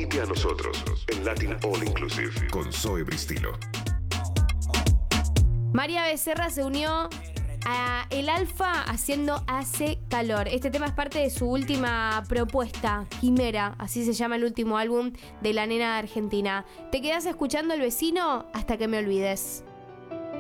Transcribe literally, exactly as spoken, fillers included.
Unite a nosotros en Latin All Inclusive con Zoe Bristilo. María Becerra se unió a El Alfa haciendo Hace Calor. Este tema es parte de su última propuesta, Quimera, así se llama el último álbum de la nena argentina. Te quedás escuchando El Vecino hasta que me olvides.